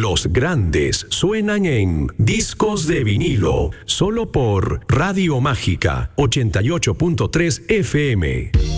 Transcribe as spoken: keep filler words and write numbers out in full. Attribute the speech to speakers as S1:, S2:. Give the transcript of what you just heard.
S1: Los grandes suenan en Discos de Vinilo, solo por Radio Mágica ochenta y ocho punto tres F M.